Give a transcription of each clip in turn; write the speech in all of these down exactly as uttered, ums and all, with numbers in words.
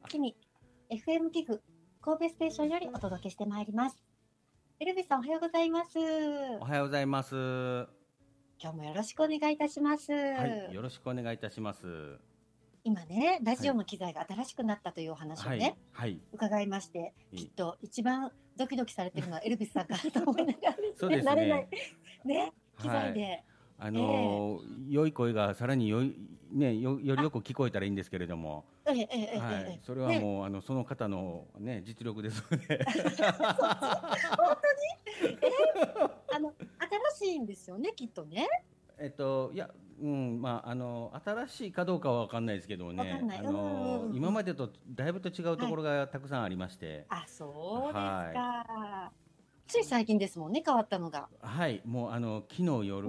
秋に エフエム ティフ神戸ステーションよりお届けしてまいります。エルビスさんおはようございます。 おはようございます。 今日もよろしくお願いいたします。 はい、よろしくお願いいたします。 今ね、ラジオの機材が新しくなったというお話をね、 はい、はい、 伺いまして、 いいきっと一番ドキドキされてるのはエルビスさんかなと思いながらですね、 そうですね慣れないね、機材で。 はい、あのー、良い声がさらによい、ね、よ, よりよく聞こえたらいいんですけれども、 ええええはい、 ええ、 それはもう、 ね、 あのその方の、ね、実力ですので本当に、えー、あの新しいんですよね、きっとね。 えっといや、うんまあ、あの新しいかどうかは分かんないですけどね、あの今までとだいぶと違うところがたくさんありまして、 はい、あ、そうですか、 はい、 つい最近ですもんね、変わったのが。 はい、もうあの昨日夜、うん、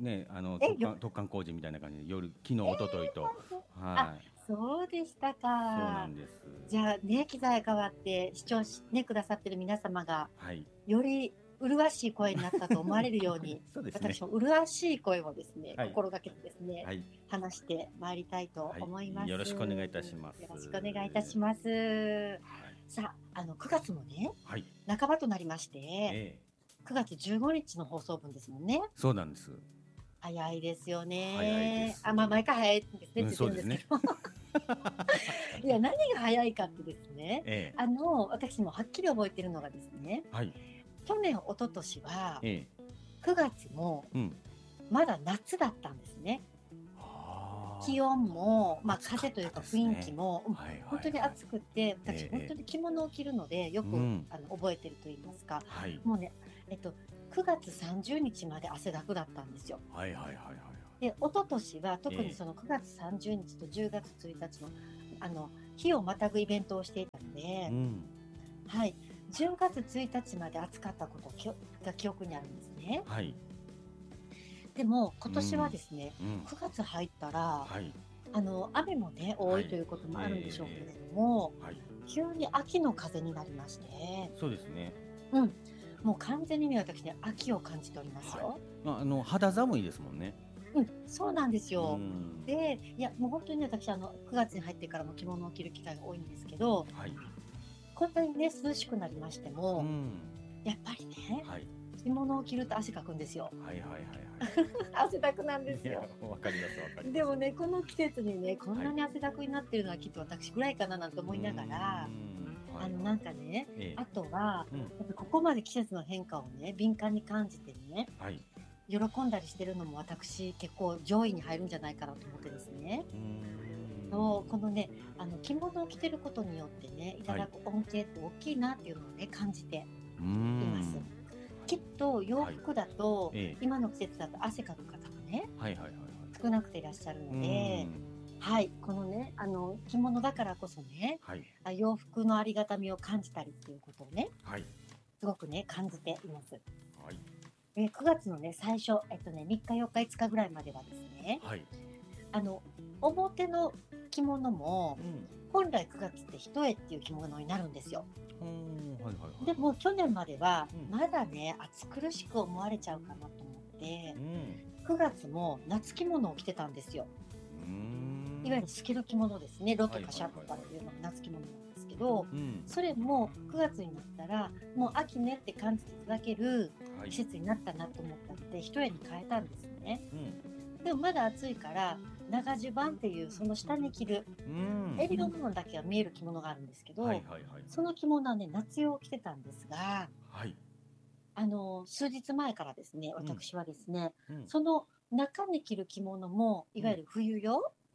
ね、あの突貫突貫工事みたいな感じで夜昨日一昨日と、 えー、はい、そうでしたか。そうなんです。 じゃあね、機材変わって視聴し、ね、くださってる皆様が、 はい、 より麗しい声になったと思われるようにそうですね、 私も麗しい声をですね、はい、心がけてですね、はい、話してまいりたいと思います、はい、 よろしくお願いいたします。 よろしくお願いいたします、はい、さあ、あのくがつもね、はい、半ばとなりまして、えー、くがつじゅうごにちの放送分ですもんね。 そうなんです。 早いですよね。 早いです。 あ、まあ毎回早いですね、 うん、そうですねいや、何が早いかってですね、ええ、あの私もはっきり覚えてるのがですね、はい、去年一昨年は、ええ、くがつもまだ夏だったんですね、うん、気温も、まあ、風というか雰囲気も、ね、はいはいはい、本当に暑くて、私、ええ、本当に着物を着るのでよく、うん、あの覚えてると言いますか、はい、もうね、えっと、くがつさんじゅうにちまで汗だくだったんですよ。はいはいはいはい。で、一昨年は特にそのくがつさんじゅうにちとじゅうがつついたちの、あの日をまたぐイベントをしていたので、うん、はい、じゅうがつついたちまで暑かったことが記憶にあるんですね。はい、でも今年はですね、うん、くがつ入ったら、はい、あの雨もね多いということもあるんでしょうけれども、はい、急に秋の風になりまして、 そうですね、 うん、もう完全にね、私ね、秋を感じておりますよ。 はい、あの肌寒いですもんね。 うん、そうなんですよ。で、いやもう本当にね、私あのくがつに入ってからも着物を着る機会が多いんですけど、はい、こんなにね涼しくなりましても、うん、やっぱりね、はい、着物を着ると汗かくんですよ。はいはいはいはい。汗だくなんですよ。 わかりますわかります。 でもね、この季節にね、こんなに汗だくになってるのはきっと私ぐらいかななんて思いながら、はい、あのなんかね、ええ、あとは、うん、やっぱここまで季節の変化をね敏感に感じてね、はい、喜んだりしてるのも私結構上位に入るんじゃないかなと思ってですね。そうこのね、あの着物を着てることによってねいただく恩恵って大きいなっていうのをね感じています。きっと洋服だと、はい、ええ、今の季節だと汗かく方がね、はいはいはいはい、少なくていらっしゃるので、はい、このねあの着物だからこそね、はい、洋服のありがたみを感じたりっていうことをね、はい、すごくね感じています。はい、えくがつのね最初、えっとね、みっかよっかいつかぐらいまではですね、はい、あの表の着物も、うん、本来くがつって一重っていう着物になるんですよ。はいはいはい、でも去年までは、うん、まだね暑苦しく思われちゃうかなと思って、うん、くがつも夏着物を着てたんですよ。うーん、いわゆる透ける着物ですね、ロケかシャツとかっていうのが夏着物なんですけど、うん、それもくがつになったらもう秋ねって感じていただける季節になったなと思ったので、一重に変えたんですね。うん、でもまだ暑いから長襦袢っていうその下に着る、うん、襟の部分だけは見える着物があるんですけど、はいはいはい、その着物はね夏用を着てたんですが、はい、あの数日前からですね、私はですね、うん、その中に着る着物もいわゆる冬用、うん、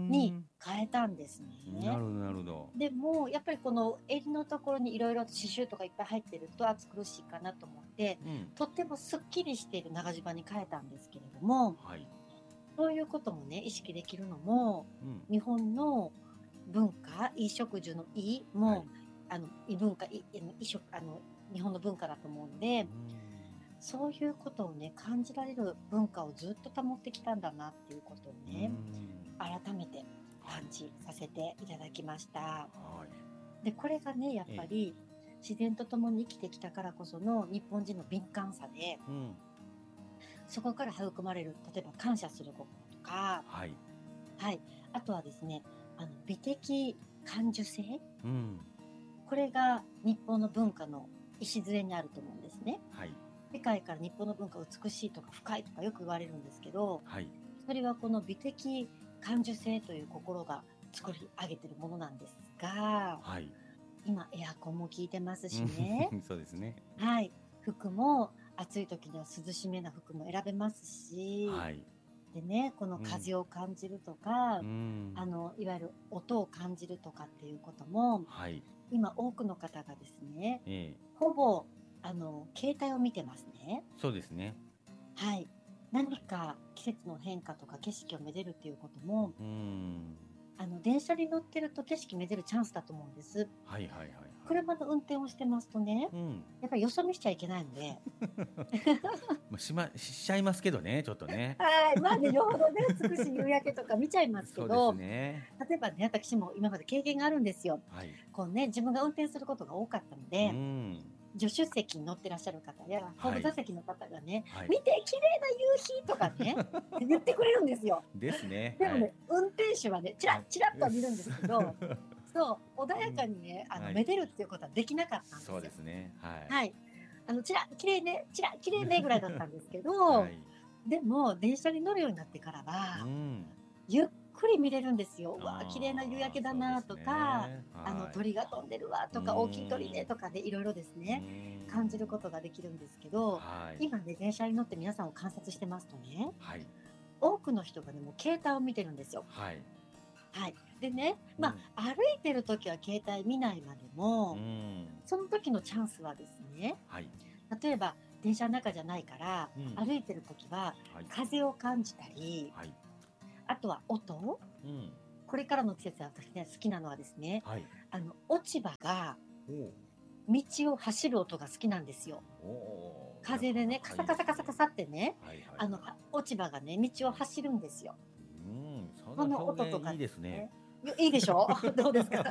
に変えたんですね。 なるほどなるほど。 でもやっぱりこの襟のところにいろいろ刺繍とかいっぱい入ってると暑苦しいかなと思って、うん、とってもすっきりしている長襦袢に変えたんですけれども、はい、そういうこともね意識できるのも、うん、日本の文化、衣食住の衣も、はい、あの異文化、衣食、あの日本の文化だと思うんで、うん、そういうことをね感じられる文化をずっと保ってきたんだなっていうことをね、うん、改めて感じさせていただきました。はい、でこれがねやっぱり自然とともに生きてきたからこその日本人の敏感さで、うん、そこから育まれる例えば感謝する心とか、はいはい、あとはですねあの美的感受性、 うん、 これが日本の文化の礎にあると思うんですね。 はい、 世界から日本の文化美しいとか深いとかよく言われるんですけど、 はい、 それはこの美的感受性という心が作り上げているものなんですが、 はい、 今エアコンも効いてますしねそうですね。 はい、服も暑い時には涼しめな服も選べますし、 はい、 でね、この風を感じるとか、 うん、 あのいわゆる音を感じるとかっていうことも、 はい、 今多くの方がですね、 ええ、 ほぼあの携帯を見てますね。 そうですね。 はい、何か季節の変化とか景色をめでるっていうことも、 うん、 あの電車に乗ってると景色めでるチャンスだと思うんです。 はいはいはいはい。 車の運転をしてますとね、 うん、 やっぱりよそ見しちゃいけないのでまあしましちゃいますけどね、ちょっとね。 はい、まあね、よほどね、美しい夕焼けとか見ちゃいますけそうど、 ですね。 例えばね、私も今まで経験があるんですよ。 はい。 こうね、自分が運転することが多かったのうで、 ん、 助手席に乗ってらっしゃる方や、後部座席の方がね、 はい、 見て、綺麗な夕日とかね、言ってくれるんですよ。 ですね。 でもね、 はい、 運転手はね、チラッチラッとは見るんですけど、そう、穏やかにね、あの、 はいめでるっていうことはできなかったんですよ。 そうですね。はい。 はい。あの、チラッ、綺麗ね、チラッ、綺麗ねぐらいだったんですけど、 はい。 でも、電車に乗るようになってからは、 うん、 ゆっくり見れるんですよ。うわあーあ、綺麗な夕焼けだなとか、 そうですねはい、 あの鳥が飛んでるわとか、 うん大きい鳥ねとかでいろいろですね、 うん感じることができるんですけど、 はい今ね、電車に乗って皆さんを観察してますとね、 はい多くの人がね、もう携帯を見てるんですよ。 はいはい。でね、まあ、歩いてる時は携帯見ないまでも、 うんその時のチャンスはですね、 はい例えば電車の中じゃないから、 うん歩いてる時ははい風を感じたり、 はいあとは音、 うんこれからの季節は私ね、好きなのはですね、 はいあの、落ち葉がお道を走る音が好きなんですよ。 お風でね、カサカサカサカサってね、 はいはいあの、落ち葉がね、道を走るんですよ。 うんそこのんな表音とか現いいですね。 いいでしょどうですか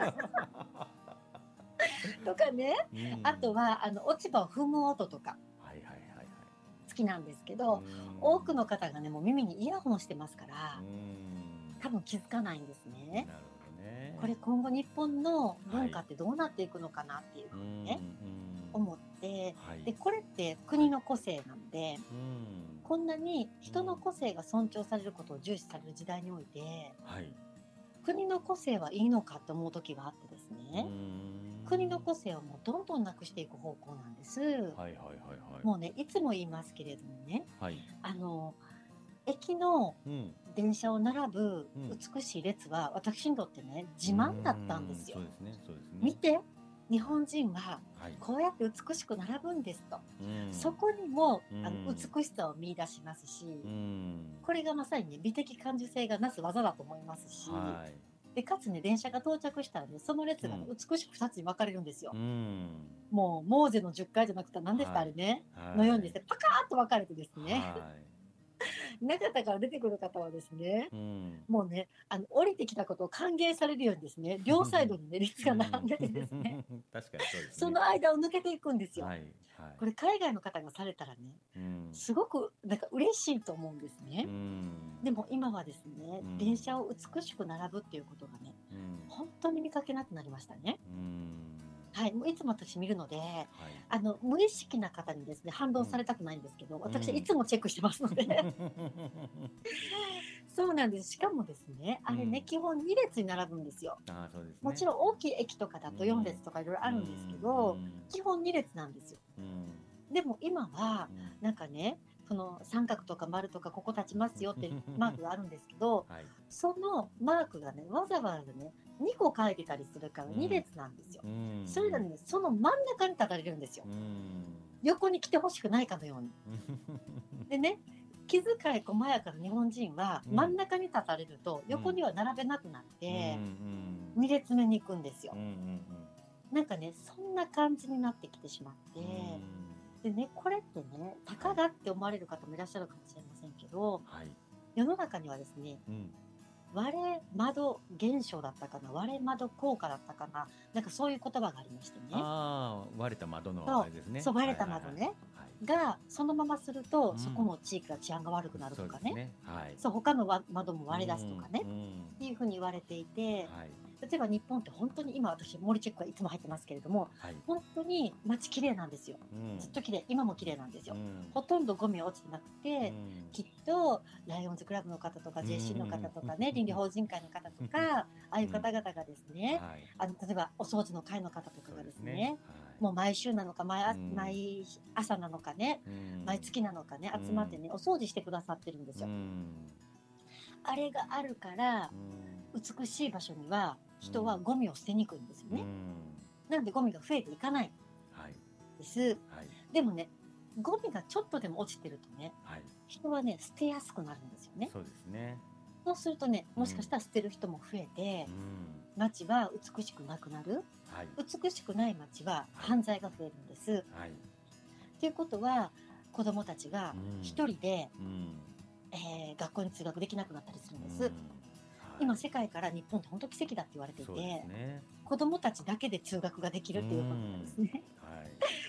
とかね、 うんあとは、あの、落ち葉を踏む音とかはいはいはいはい好きなんですけど、 うん多くの方がね、もう耳にイヤホンしてますからう、ん多分気づかないんですね。 なるほどね。 これ今後日本の文化ってどうなっていくのかなっていうふうにね、 うん思って、 はいで、これって国の個性なんで、 うんこんなに人の個性が尊重されることを重視される時代において、 はい国の個性はいいのかと思う時があってですね、国の個性をもうどんどんなくしていく方向なんです。 はいはいはいはいもうね、いつも言いますけれどもね、 はいあの、駅のうん電車を並ぶうん美しい列は私にとってね、自慢だったんですよ。 うんそうですねそうですね見て、日本人ははいこうやって美しく並ぶんですと。 うんそこにも、 うんあの美しさを見出しますし、 うんこれがまさにね、美的感受性がなす技だと思いますし、 はいでかつね、電車が到着したらね、その列がね、 うん美しくふたつに分かれるんですよ。 うんもう、モーゼのじゅっかいじゃなくて、何ですか、 はいあれね、 はいのようにですね、パカーッと分かれてですね、 は中田から出てくる方はですね、 いうんもうね、あの、降りてきたことを歓迎されるようにですね、両サイドにね、列が並んでてですね、 確かにそうですねその間を抜けていくんですよ。 はいはいこれ海外の方がされたらね、 うんすごくなんか嬉しいと思うんですねう。んでも今はですね、 うん電車を美しく並ぶっていうことがね、 うん本当に見かけなくなりましたね。 うんはい、もういつも私見るので、 はいあの、無意識な方にですね、反論されたくないんですけど、私いつもチェックしてますので、そうなんです。しかもですね、あれね、 うん基本に列に並ぶんですよ。 あーそうですねもちろん大きい駅とかだとよん列とかいろいろあるんですけど、基本に列なんですよ。 うんでも今は、 うんなんかね、その三角とか丸とかここ立ちますよってマークがあるんですけど、 はいそのマークがね、わざわざね、にこ書いてたりするからに列なんですよ。 うんそれがね、その真ん中に立たれるんですよ。 うん横に来てほしくないかのように。でね、気遣い細やかな日本人はうん真ん中に立たれると横には並べなくなってに列目に行くんですようん。うんなんかね、そんな感じになってきてしまって、でね、これってね、たかがって思われる方もいらっしゃるかもしれませんけど、 はい世の中にはですね、 うん割れ窓現象だったかな、割れ窓効果だったかな、なんかそういう言葉がありましてね。 ああ割れた窓のあれですねそう、割れた窓ね。が、そのまますると、 うんそこの地域が治安が悪くなるとかね。 そうですねはいそう、他のわ窓も割れ出すとかね。 うんうんっていうふうに言われていて、 はい例えば日本って本当に今私森チェックはいつも入ってますけれども、 はい、 本当に街綺麗なんですよ、うん、ずっと綺麗、今も綺麗なんですよ、うん、ほとんどゴミは落ちてなくて、うん、きっとライオンズクラブの方とか ジェーシー の方とかね、倫理法人会の方とかああいう方々がですね、はい、あの例えばお掃除の会の方とかがですね、ですね、はい、もう毎週なのか 毎,、うん、毎朝なのかね、うん、毎月なのかね集まってね、うん、お掃除してくださってるんですよ、うん、あれがあるから、うん、美しい場所には人はゴミを捨てにくいんですよね、うん、なのでゴミが増えていかないです、はいはい、でもねゴミがちょっとでも落ちてるとね、はい、人はね捨てやすくなるんですよね。 そうですね。 そうするとね、もしかしたら捨てる人も増えて、うん、街は美しくなくなる、はい、美しくない街は犯罪が増えるんです、はい、ということは子どもたちが一人で、うん、えー、学校に通学できなくなったりするんです、うん、今世界から日本って本当奇跡だって言われていて、ね、子どもたちだけで通学ができるっていうことなんですね、はい、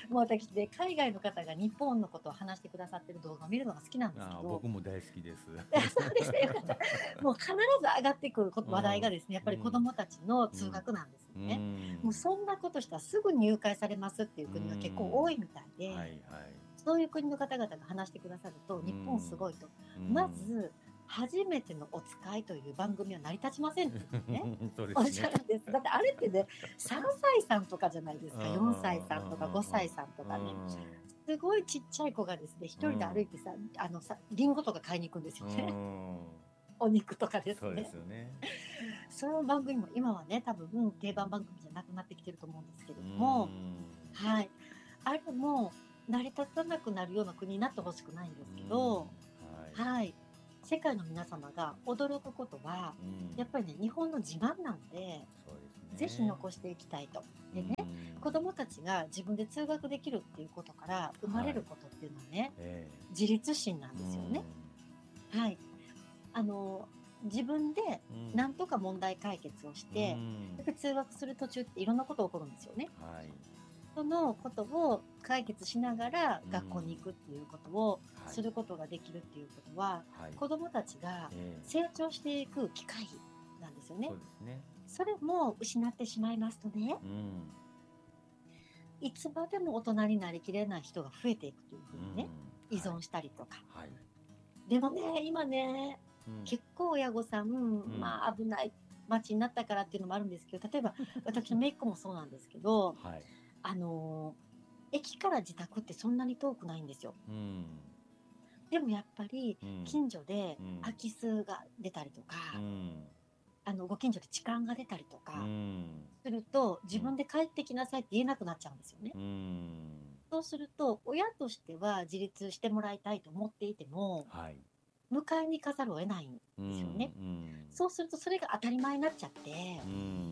もう私で海外の方が日本のことを話してくださってる動画を見るのが好きなんですけど、 僕も大好きですそうですね、もう必ず上がってくる話題がですね、やっぱり子どもたちの通学なんですね、うん、もうそんなことしたらすぐ入会されますっていう国が結構多いみたいで、はいはい、そういう国の方々が話してくださると日本すごいと、まず初めてのお使いという番組は成り立ちませんってねそうですね、おっしゃるんです。だってあれってねさんさいさんとかじゃないですか、よんさいさんとかごさいさんとかね、すごいちっちゃい子がですね一人で歩いてさ、あのさリンゴとか買いに行くんですよねお肉とかですね。そうですよね。その番組も今はね多分定番番組じゃなくなってきてると思うんですけれども、はい、あれも成り立たなくなるような国になってほしくないんですけど、はい、はい、世界の皆様が驚くことは、うん、やっぱりね日本の自慢なんで、そうですね、ぜひ残していきたいと。でね、うん、子どもたちが自分で通学できるっていうことから生まれることっていうのはね、はい、えー、自立心なんですよね、うん、はい、あの自分で何とか問題解決をして、うん、やっぱり通学する途中っていろんなこと起こるんですよね、はい、そのことを解決しながら学校に行くっていうことをすることができるっていうことは、はい、子どもたちが成長していく機会なんですよね、そうですね。それも失ってしまいますとね、うん、いつまでも大人になりきれない人が増えていくというふうにね、うん、依存したりとか、はい、でもね今ね、うん、結構親御さん、うん、まあ危ない街になったからっていうのもあるんですけど、例えば私の姪っ子もそうなんですけど、はい、あの駅から自宅ってそんなに遠くないんですよ、うん、でもやっぱり近所で空き巣が出たりとか、うん、あのご近所で痴漢が出たりとかすると、自分で帰ってきなさいって言えなくなっちゃうんですよね、うん、そうすると親としては自立してもらいたいと思っていても、はい、迎えに行かざるを得ないんですよね、うんうん、そうするとそれが当たり前になっちゃって、うん、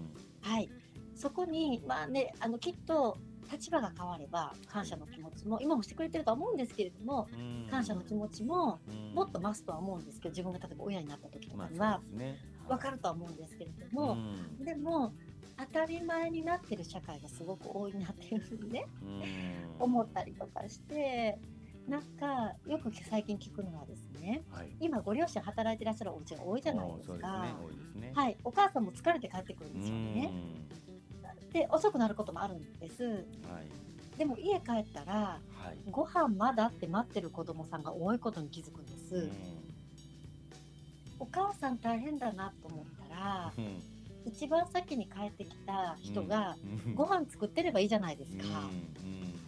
はい、そこにまあね、あのきっと立場が変われば感謝の気持ちも、はい、今もしてくれてるとは思うんですけれども、うん、感謝の気持ちももっと増すとは思うんですけど、自分が例えば親になった時とかには分かるとは思うんですけれども、うん、でも当たり前になってる社会がすごく多いなっていうふうにね、うん、思ったりとかして、なんかよく最近聞くのはですね、はい、今ご両親働いてらっしゃるお家が多いじゃないですか、はい、お母さんも疲れて帰ってくるんですよね、で遅くなることもあるんです、はい、でも家帰ったら、はい、ご飯まだって待ってる子供さんが多いことに気づくんです、うん、お母さん大変だなと思ったら、うん、一番先に帰ってきた人が、うん、ご飯作ってればいいじゃないですか、うんうん、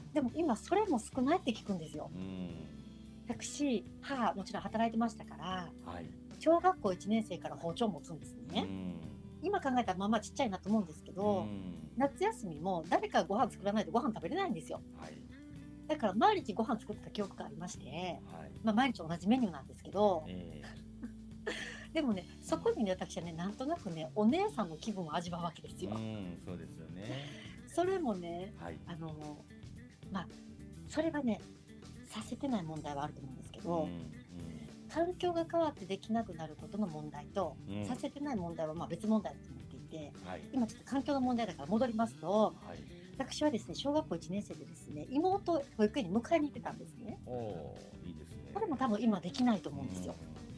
でも今それも少ないって聞くんですよ、うん、私母もちろん働いてましたから、はい、小学校いちねん生から包丁持つんですね、うん、今考えたらまあまあちっちゃいなと思うんですけど、うん、夏休みも誰かがご飯作らないとご飯食べれないんですよ、はい、だから毎日ご飯作ってた記憶がありまして、はい、まあ、毎日同じメニューなんですけど、えー、でもねそこにね私はねなんとなくねお姉さんの気分を味わうわけですよ、うん、そうですよね。それもね、はい、あのまあそれはねさせてない問題はあると思うんですけど、うんうん、環境が変わってできなくなることの問題と、うん、させてない問題はまあ別問題だと思っていて、はい、今ちょっと環境の問題だから戻りますと、はい、私はですね小学校いちねん生でですね妹を保育園に迎えに行ってたんですね。おー、いいですね。これも多分今できないと思うんですよ、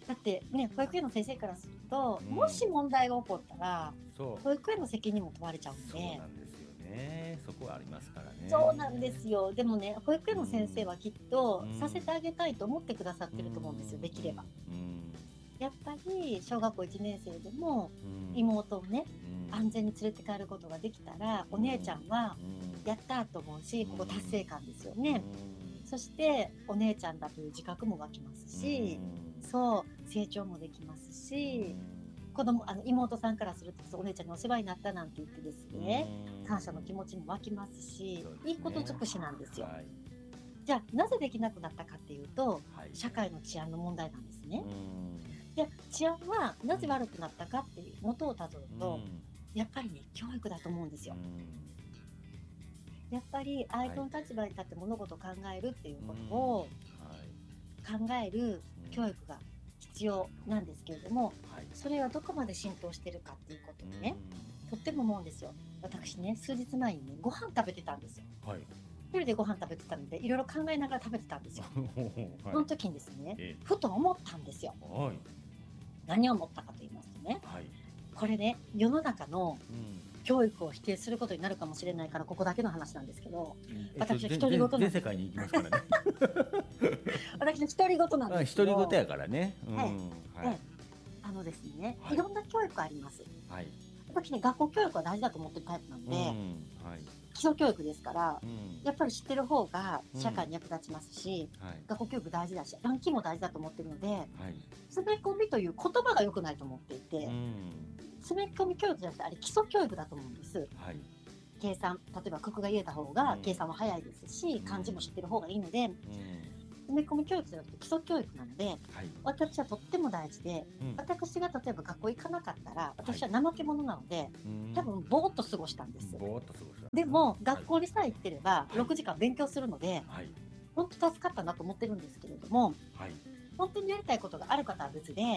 だってね、保育園の先生からすると、うん、もし問題が起こったら保育園の責任も問われちゃうんで。 そうなんですよね。そこはありますからね。 そうなんですよ。でもね、保育園の先生はきっとさせてあげたいと思ってくださってると思うんですよ、できれば。やっぱり小学校いちねん生でも妹をね、安全に連れて帰ることができたら、お姉ちゃんはやったと思うし、ここ達成感ですよね。そしてお姉ちゃんだという自覚も湧きますし、そう成長もできますし、子供あの妹さんからするとお姉ちゃんにお世話になったなんて言ってですね、感謝の気持ちも湧きますし、いいこと尽くしなんですよ。はい、じゃあなぜできなくなったかっていうと、はい、社会の治安の問題なんですね。で、治安はなぜ悪くなったかっていう元をたどると、やっぱりね、教育だと思うんですよ。やっぱり相手の立場に立って物事を考えるっていうことを考える教育が必要なんですけれども、それはどこまで浸透してるかっていうことをね、とっても思うんですよ。私ね、数日前にね、ご飯食べてたんですよ。はい、一人でご飯食べてたので、いろいろ考えながら食べてたんですよ。はい、その時にですね、ええ、ふと思ったんですよ。はい、何を思ったかと言いますとね、はい、これね、世の中の教育を否定することになるかもしれないから、ここだけの話なんですけど、うん、私の独り言なんです。 全世界に行きますからね。 私の独り言なんですけど。 独り言やからね。うん、はい、 はい、あのですね、はい、いろんな教育あります。はい、私ね、学校教育は大事だと思ってるタイプなんで、うん、はい、基礎教育ですから、うん、やっぱり知ってる方が社会に役立ちますし、うん、はい、学校教育大事だし、暗記も大事だと思ってるので、はい、詰め込みという言葉が良くないと思っていて、うん、詰め込み教育じゃなくて、あれ基礎教育だと思うんです。はい、計算、例えば九九が言えた方が計算は早いですし、うん、漢字も知ってる方がいいので、うん、詰め込み教育じゃなくて基礎教育なので、はい、私はとっても大事で、うん、私が例えば学校行かなかったら、私は怠け者なので、はい、多分ぼーっと過ごしたんです。ぼーっと過ごした。でも、学校にさえ行ってれば、ろくじかん勉強するので、はい、本当助かったなと思ってるんですけれども、はい、本当にやりたいことがある方は別で、うん、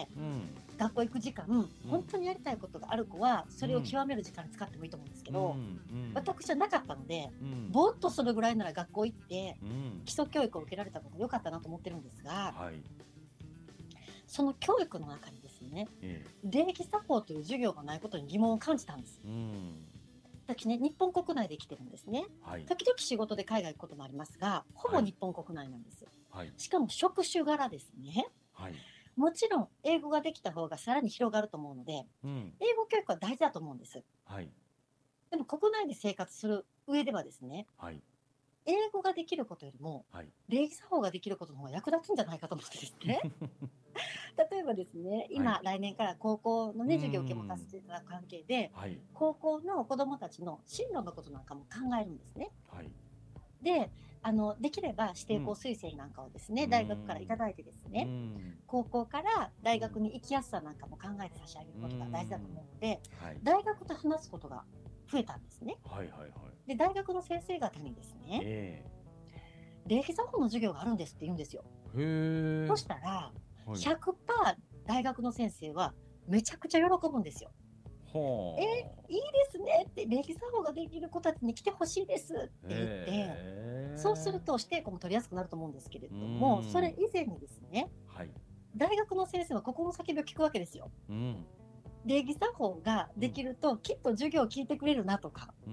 学校行く時間、うん、本当にやりたいことがある子はそれを極める時間に使ってもいいと思うんですけど、うんうん、私はなかったので、うん、ぼーっとするぐらいなら学校行って、うん、基礎教育を受けられたことが良かったなと思ってるんですが、はい、その教育の中にですね、ええ、礼儀作法という授業がないことに疑問を感じたんです。うん、私ね、日本国内で生きてるんですね。はい、時々仕事で海外行くこともありますが、ほぼ日本国内なんです。はい、しかも職種柄ですね。はい、もちろん英語ができた方がさらに広がると思うので、うん、英語教育は大事だと思うんです。はい、でも国内で生活する上ではですね、はい、英語ができることよりも、はい、礼儀作法ができることの方が役立つんじゃないかと思ってですね。例えばですね、今、はい、来年から高校の、ね、授業を受け持たせていただく関係で、はい、高校の子どもたちの進路のことなんかも考えるんですね。はい、で、あのできれば指定校推薦なんかをですね、うん、大学からいただいてですね、うん、高校から大学に行きやすさなんかも考えて差し上げることが大事だと思うので、うん、はい、大学と話すことが増えたんですね。はいはいはい、で、大学の先生方にですね、えー、礼儀作法の授業があるんですって言うんですよ。へー。そしたらひゃくパーセント 大学の先生はめちゃくちゃ喜ぶんですよ。はあ、えいいですねって、礼儀作法ができる子たちに来てほしいですって言って、そうすると指定校も取りやすくなると思うんですけれども、それ以前にですね、はい、大学の先生は心の叫びを聞くわけですよ。うん、礼儀作法ができるときっと授業を聞いてくれるなとか、うん、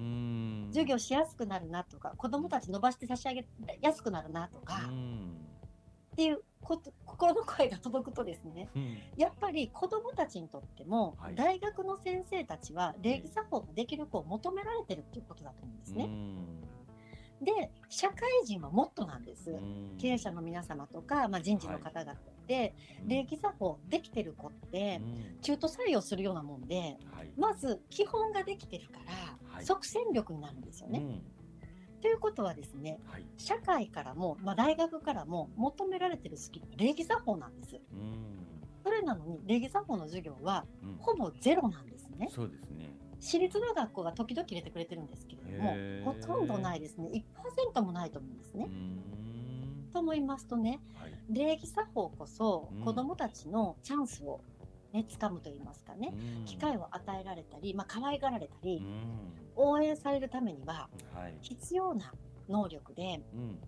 授業しやすくなるなとか、子どもたち伸ばして差し上げやすくなるなとか、うん、っていうこと心の声が届くとですね、うん、やっぱり子どもたちにとっても、はい、大学の先生たちは礼儀作法ができる子を求められてるっていうことだと思うんですね。うん、で、社会人はもっとなんです。うん、経営者の皆様とか、まあ、人事の方々で、はい、礼儀作法できてる子って中途採用するようなもんで、はい、まず基本ができてるから、はい、即戦力になるんですよね。うん、ということはですね、はい、社会からも、まあ、大学からも求められてるスキルは礼儀作法なんです。うん、それなのに礼儀作法の授業はほぼゼロなんですね。うん、そうですね。私立の学校が時々入れてくれてるんですけれども、ほとんどないですね。 いちパーセント もないと思うんですね。と思いますとね、はい、礼儀作法こそ子どもたちのチャンスを、ね、掴むといいますかね、うん、機会を与えられたり、まあ、可愛がられたり、うん、応援されるためには必要な能力で、うん、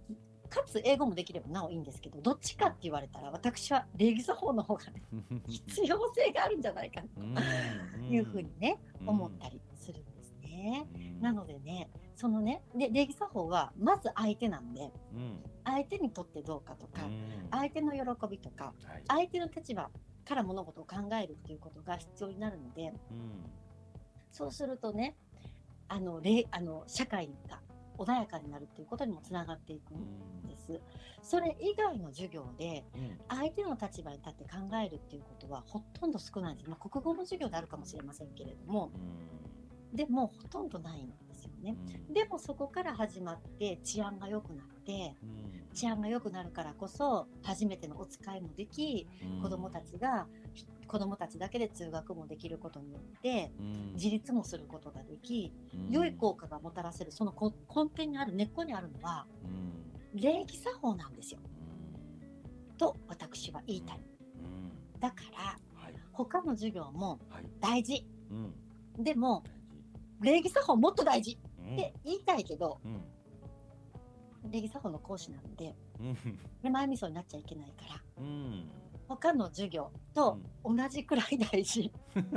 かつ英語もできればなおいいんですけど、どっちかって言われたら私は礼儀作法の方がね必要性があるんじゃないかというふうにね思ったりするんですね。なのでね、そのねで礼儀作法はまず相手なんで、相手にとってどうかとか、相手の喜びとか、相手の立場から物事を考えるっていうことが必要になるので、そうするとね、あの礼あの社会が穏やかになるっていうことにもつながっていくんです。それ以外の授業で相手の立場に立って考えるっていうことはほとんど少ないんです。まあ、国語の授業であるかもしれませんけれども、でもほとんどないんですよね。でもそこから始まって治安が良くなって、治安が良くなるからこそ初めてのお使いもでき、子どもたちが子どもたちだけで通学もできることによって自立もすることができ、良い効果がもたらせる、その根底にある根っこにあるのは礼儀作法なんですよと私は言いたい。だから他の授業も大事、でも礼儀作法もっと大事って言いたいけど、礼儀作法の講師なので手前味噌になっちゃいけないから、他の授業と同じくらい大事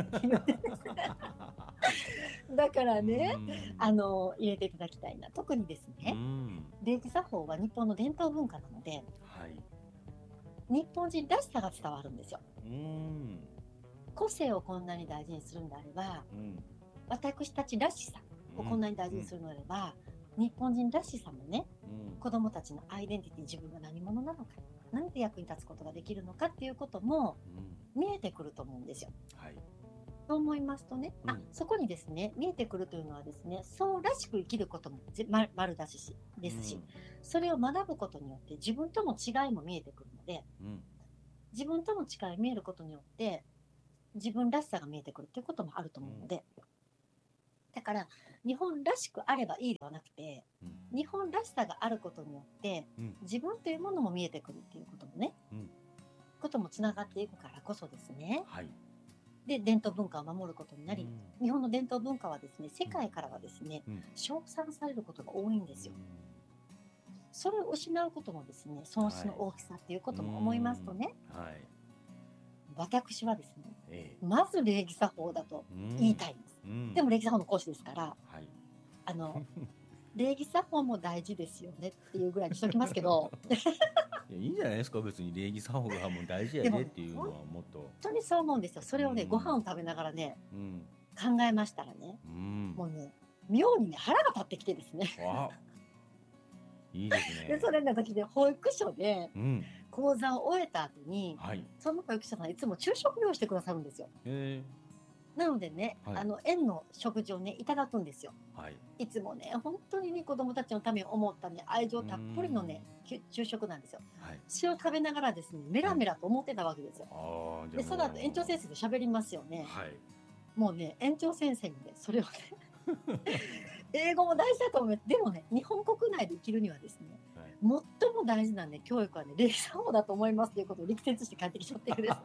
だからね、あの入れていただきたいな。特にですね、礼儀作法は日本の伝統文化なので、はい、日本人らしさが伝わるんですよ。個性をこんなに大事にするんであれば、私たちらしさをこんなに大事にするのであれば、日本人らしさもね、子どもたちのアイデンティティ、自分が何者なのか、何で役に立つことができるのかっていうことも見えてくると思うんですよ。はい、そう思いますとね、あ、そこにですね見えてくるというのはですね、そうらしく生きることもま丸出しですし、それを学ぶことによって自分との違いも見えてくるので、自分との違いが見えることによって自分らしさが見えてくるということもあると思うので、だから日本らしくあればいいではなくて、うん、日本らしさがあることによって、うん、自分というものも見えてくるっていうこともね、うん、こともつながっていくからこそですね、はい、で伝統文化を守ることになり、うん、日本の伝統文化はですね、世界からはですね、うん、称賛されることが多いんですよ。うん、それを失うこともですね、損失の大きさっていうことも思いますとね、はい、私はですね、ええ、まず礼儀作法だと言いたいんです。うん、でも礼儀作法の講師ですから、はい、あの礼儀作法も大事ですよねっていうぐらいにしときますけどいや、いいんじゃないですか、別に礼儀作法がもう大事やでっていうのはもっと。 本当にそう思うんですよ。それをね、うん、ご飯を食べながらね、うん、考えましたらね、うん、もうね、妙にね腹が立ってきてですねいいですね。 でそれの時で保育所で、うん、講座を終えた後に、はい、その保育所さんいつも昼食用意してくださるんですよ。へー。なのでね、はい、あの園の食事をねいただくんですよ。はい、いつもね本当にね子どもたちのために思ったね愛情たっぷりのね昼食なんですよ。はい、塩食べながらですねメラメラと思ってたわけですよ。はい、でその後園長先生と喋りますよね。はい、もうね園長先生にねそれをね英語も大事だと思う。でもね日本国内で生きるにはですね、はい、最も大事なね教育はね礼儀作法だと思いますということを力説して帰ってきちゃってるですね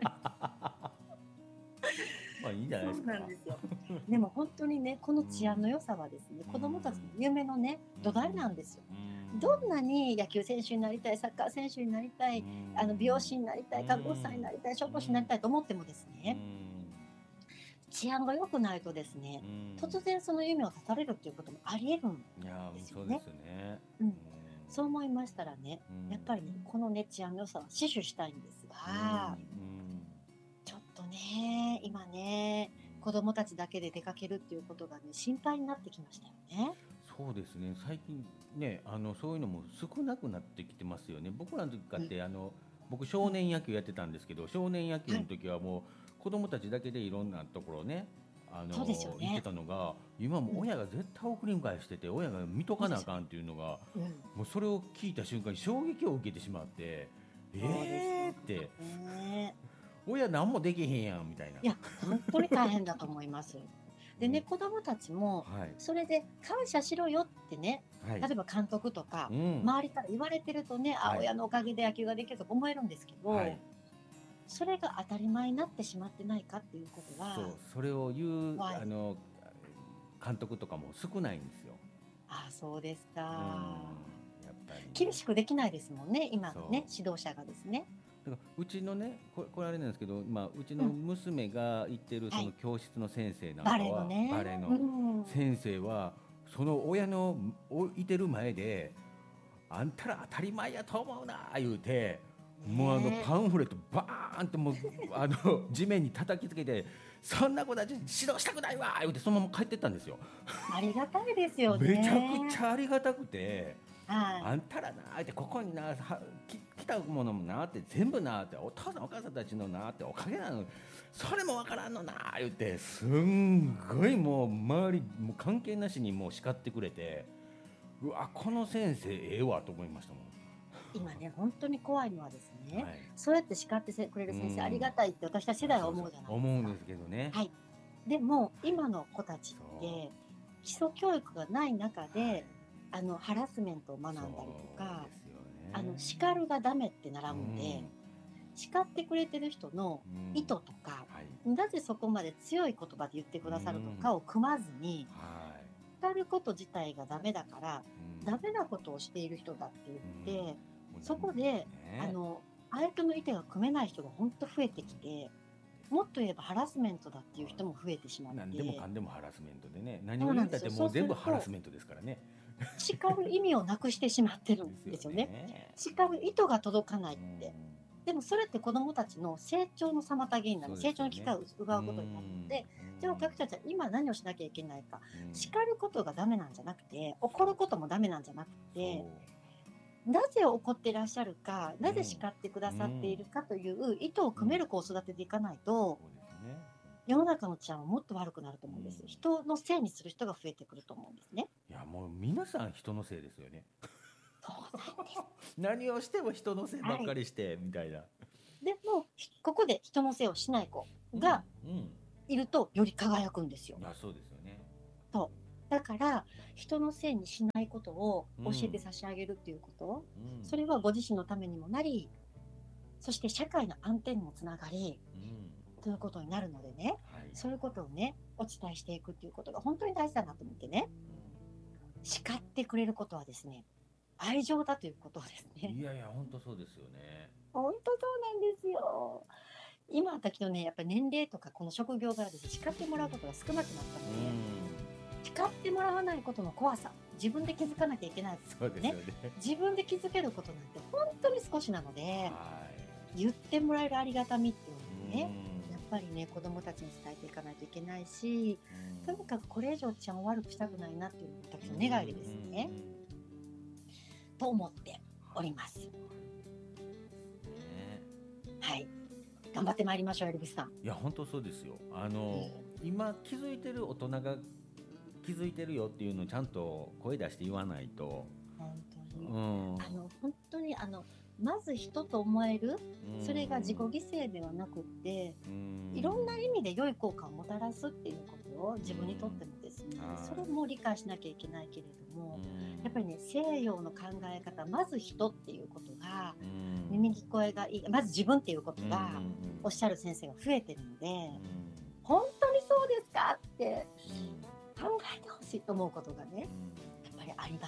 まあいいんじゃないですか。 そうなんですよ。でも本当にねこの治安の良さはですね、子どもたちの夢のね土台なんですよ。どんなに野球選手になりたい、サッカー選手になりたい、あの美容師になりたい、看護師さんになりたい、消防士になりたいと思ってもですね、治安が良くないとですね、突然その夢を絶たれるっていうこともありえるんですよね。いや、そうですよね。うん、そう思いましたらね、やっぱりねこのね治安の良さは死守したいんですが、ちょっとね今ね子どもたちだけで出かけるっていうことがね心配になってきましたよね。 そうですね、最近ねあのそういうのも少なくなってきてますよね。僕らの時かって、うん、あの僕少年野球やってたんですけど、少年野球の時はもう子どもたちだけでいろんなところねあの、ね、行ってたのが、今も親が絶対送り迎えしてて、うん、親が見とかなあかんっていうのが、うん、もうそれを聞いた瞬間に衝撃を受けてしまって、えーって、ね、親何もできへんやんみたいな。 いや本当に大変だと思いますでね、子どもたちもそれで感謝しろよってね、はい、例えば監督とか、うん、周りから言われてるとね、はい、あ親のおかげで野球ができるとか思えるんですけど、はい、それが当たり前になってしまってないかっていうことは、 そうそれを言う、はい、あの監督とかも少ないんですよ。 あ、そうですか。 うん、やっぱ厳しくできないですもんね、今のね指導者がですね。 だからうちのね、これ、これあれなんですけど、まあ、うちの娘が行ってるその教室の先生なんかは、はい、バレのね、バレの先生は、その親のいてる前で、あんたら当たり前やと思うな言うて、もうあのパンフレットバーンってもうあの地面に叩きつけて、そんな子たち指導したくないわ言うてそのまま帰ってったんですよ。 ありがたいですよね。 めちゃくちゃありがたくて、 はい、 あんたらなってここになき来たものもなって全部なってお父さんお母さんたちのなっておかげなの、それもわからんのな言ってすんごいもう周りもう関係なしにもう叱ってくれて、うわこの先生ええわと思いましたもん。 今ね本当に怖いのはですね、はい、そうやって叱ってくれる先生ありがたいって私たち世代は思うじゃないですか。 思うんですけどね、 はい、でも今の子たちって基礎教育がない中で、はい、あのハラスメントを学んだりとか、あの叱るがダメって習うんで、うん、叱ってくれてる人の意図とか、うん、はい、なぜそこまで強い言葉で言ってくださるのかを組まずに、はい、叱ること自体がダメだから、うん、ダメなことをしている人だって言って、うん、そこで、ね、あの相手の意見が組めない人が本当増えてきて、もっと言えばハラスメントだっていう人も増えてしまって、 何でもかんでもハラスメントでね、何を言ったってもう全部ハラスメントですからね。 叱る意味をなくしてしまってるんですよね。叱る意図が届かないって。でもそれって子どもたちの成長の妨げになる、ね、成長の機会を奪うことになるので、じゃあ私たちは今何をしなきゃいけないか、叱ることがダメなんじゃなくて、怒ることもダメなんじゃなくて、なぜ怒ってらっしゃるか、なぜ叱ってくださっているかという意図を組める子を育てていかないと、世の中の治安はもっと悪くなると思うんです。人のせいにする人が増えてくると思うんですね。 いやもう皆さん人のせいですよね。 そうなんです。 何をしても人のせいばっかりして、はい、みたいな。 でもここで人のせいをしない子がいるとより輝くんですよ。 いやそうですよね。 そうだから人のせいにしないことを教えて差し上げるっていうこと、うん、それはご自身のためにもなり、そして社会の安定にもつながり、うん、ということになるのでね、はい、そういうことをねお伝えしていくっていうことが本当に大事だなと思ってね、うん、叱ってくれることはですね愛情だということですね。 いやいや本当そうですよね。 本当そうなんですよ。今だけどねやっぱり年齢とかこの職業柄ですね叱ってもらうことが少なくなったので、うん、叱ってもらわないことの怖さ、自分で気づかなきゃいけないことね、ね自分で気づけることなんて本当に少しなので、はい、言ってもらえるありがたみっていうのをね、うん、やっぱりね子どもたちに伝えていかないといけないし、うん、とにかくこれ以上治安を悪くしたくないなっていうのが私の願いでですね、うん、と思っております。はい、頑張ってまいりましょうエルビスさん。 いや本当そうですよ。あの、えー、今気づいてる大人が気づいてるよっていうのをちゃんと声出して言わないと。 本当に、うん、あの本当にあのまず人と思える、それが自己犠牲ではなくって、いろんな意味で良い効果をもたらすっていうことを自分にとってもですね、それも理解しなきゃいけないけれども、やっぱりね西洋の考え方、まず人っていうことが耳聞こえがいい、まず自分っていうことがおっしゃる先生が増えてるので、本当にそうですかって考えてほしいと思うことがねやっぱりあります。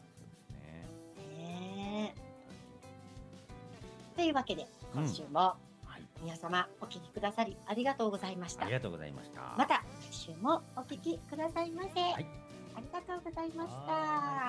というわけで今週も皆様お聞きくださりありがとうございました。 ありがとうございました。 また来週もお聞きくださいませ。はい、ありがとうございました。